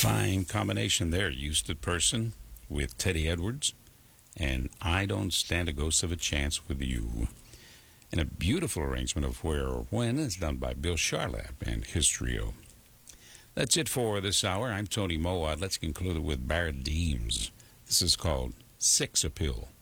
Fine combination there. Houston Person with Teddy Edwards and I Don't Stand a Ghost of a Chance with You. And a beautiful arrangement of Where or When is done by Bill Charlap and his trio. That's it for this hour. I'm Tony Mowat. Let's conclude it with Barrett Deems. This is called Sex Appeal.